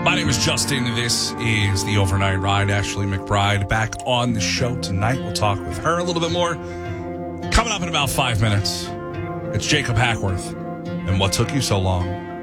My name is Justin. This is the Overnight Ride. Ashley McBride back on the show tonight. We'll talk with her a little bit more. Coming up in about 5 minutes, it's Jacob Hackworth. And what took you so long?